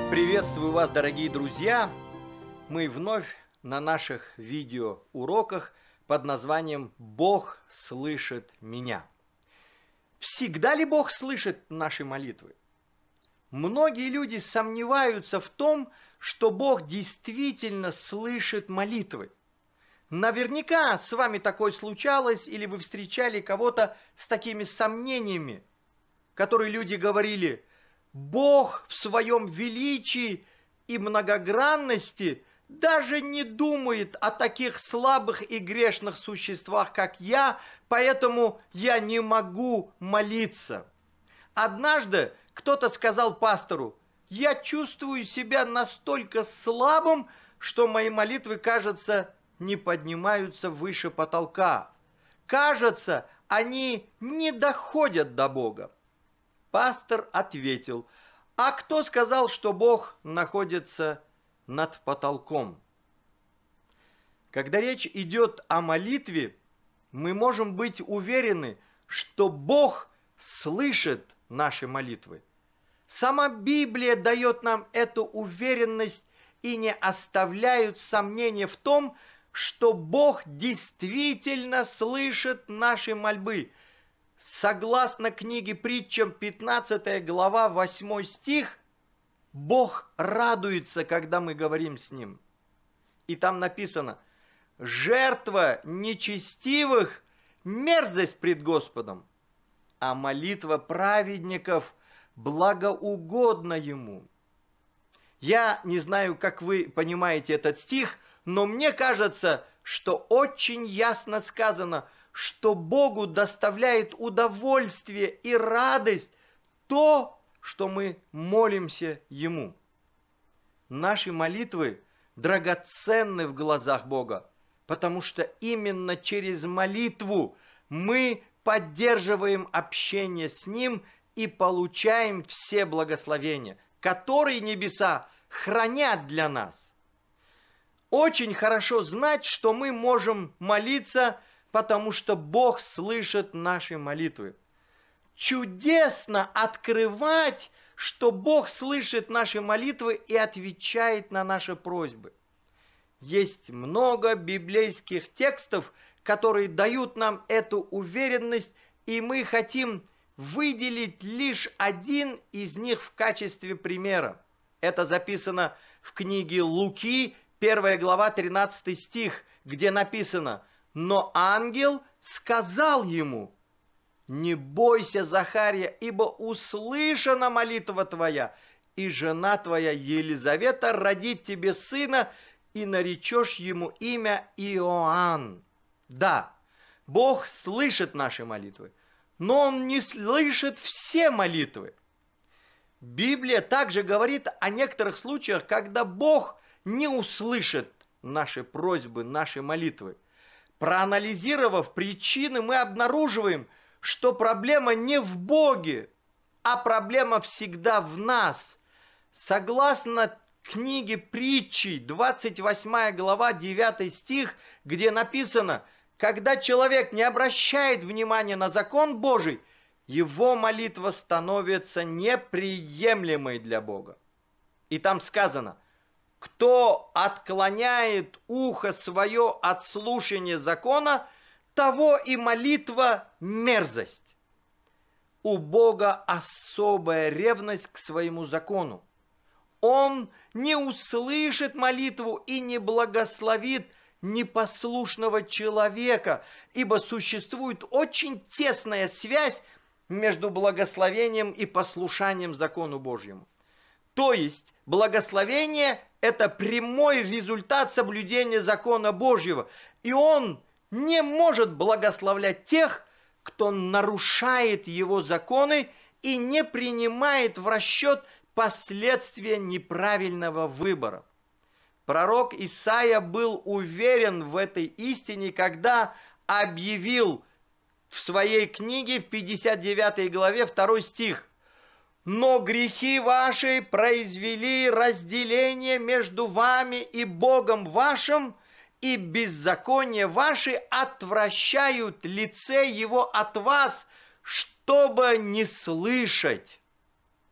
Приветствую вас, дорогие друзья! Мы вновь на наших видеоуроках под названием «Бог слышит меня». Всегда ли Бог слышит наши молитвы? Многие люди сомневаются в том, что Бог действительно слышит молитвы. Наверняка с вами такое случалось, или вы встречали кого-то с такими сомнениями, которые люди говорили: Бог в своем величии и многогранности даже не думает о таких слабых и грешных существах, как я, поэтому я не могу молиться. Однажды кто-то сказал пастору: я чувствую себя настолько слабым, что мои молитвы, кажется, не поднимаются выше потолка. Кажется, они не доходят до Бога. Пастор ответил: а кто сказал, что Бог находится над потолком? Когда речь идет о молитве, мы можем быть уверены, что Бог слышит наши молитвы. Сама Библия дает нам эту уверенность и не оставляет сомнения в том, что Бог действительно слышит наши мольбы. Согласно книге Притчам, 15 глава, 8 стих, Бог радуется, когда мы говорим с Ним. И там написано: «Жертва нечестивых – мерзость пред Господом, а молитва праведников благоугодна Ему». Я не знаю, как вы понимаете этот стих, но мне кажется, что очень ясно сказано, что Богу доставляет удовольствие и радость то, что мы молимся Ему. Наши молитвы драгоценны в глазах Бога, потому что именно через молитву мы поддерживаем общение с Ним и получаем все благословения, которые небеса хранят для нас. Очень хорошо знать, что мы можем молиться, потому что Бог слышит наши молитвы. Чудесно открывать, что Бог слышит наши молитвы и отвечает на наши просьбы. Есть много библейских текстов, которые дают нам эту уверенность, и мы хотим выделить лишь один из них в качестве примера. Это записано в книге Луки, 1 глава, 13 стих, где написано: «Но ангел сказал ему: не бойся, Захария, ибо услышана молитва твоя, и жена твоя Елизавета родит тебе сына, и наречешь ему имя Иоанн». Да, Бог слышит наши молитвы, но Он не слышит все молитвы. Библия также говорит о некоторых случаях, когда Бог не услышит наши просьбы, наши молитвы. Проанализировав причины, мы обнаруживаем, что проблема не в Боге, а проблема всегда в нас. Согласно книге Притчи, 28 глава, 9 стих, где написано: когда человек не обращает внимания на закон Божий, его молитва становится неприемлемой для Бога. И там сказано: кто отклоняет ухо свое от слушания закона, того и молитва мерзость. У Бога особая ревность к своему закону. Он не услышит молитву и не благословит непослушного человека, ибо существует очень тесная связь между благословением и послушанием закону Божьему. То есть благословение – это прямой результат соблюдения закона Божьего, и Он не может благословлять тех, кто нарушает Его законы и не принимает в расчет последствия неправильного выбора. Пророк Исаия был уверен в этой истине, когда объявил в своей книге в 59 главе 2 стих: «Но грехи ваши произвели разделение между вами и Богом вашим, и беззакония ваши отвращают лице Его от вас, чтобы не слышать».